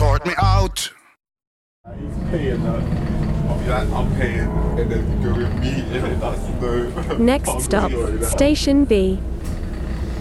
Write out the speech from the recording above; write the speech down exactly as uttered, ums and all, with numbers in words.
sort me out. He's paying that. I'll be like, I'm paying, and then go with me, and that's no. Next stop, Station B.